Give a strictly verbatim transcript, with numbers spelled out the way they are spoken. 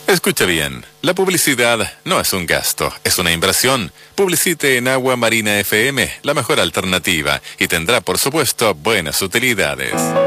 Escucha bien, la publicidad no es un gasto, es una inversión. Publicite en Agua Marina F M, la mejor alternativa, y tendrá por supuesto buenas utilidades.